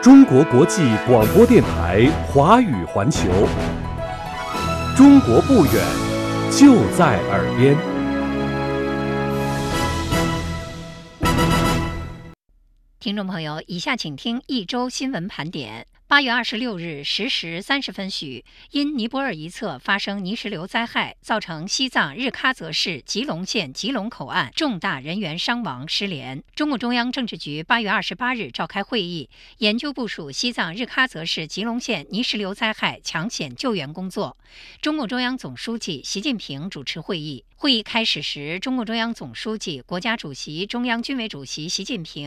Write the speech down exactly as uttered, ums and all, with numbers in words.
中国国际广播电台华语环球，中国不远，就在耳边。 听众朋友，以下请听一周新闻盘点。八月二十六日十时三十分许，因尼泊尔一侧发生泥石流灾害，造成西藏日喀则市吉隆县吉隆口岸重大人员伤亡失联。中共中央政治局八月二十八日召开会议，研究部署西藏日喀则市吉隆县泥石流灾害抢险救援工作。中共中央总书记习近平主持会议。会议开始时，中共中央总书记、国家主席、中央军委主席习近平